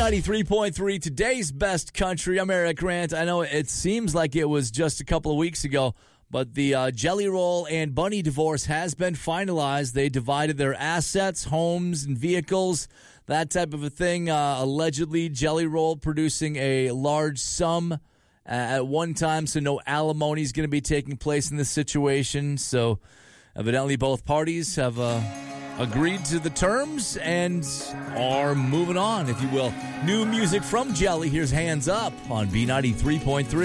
B93.3, today's best country. I'm Eric Grant. I know it seems like it was just a couple of weeks ago, but the Jelly Roll and Bunny divorce has been finalized. They divided their assets, homes, and vehicles, that type of a thing. Allegedly, Jelly Roll producing a large sum at one time, so no alimony is going to be taking place in this situation. So evidently both parties have agreed to the terms and are moving on, if you will. New music from Jelly. Here's Hands Up on B93.3.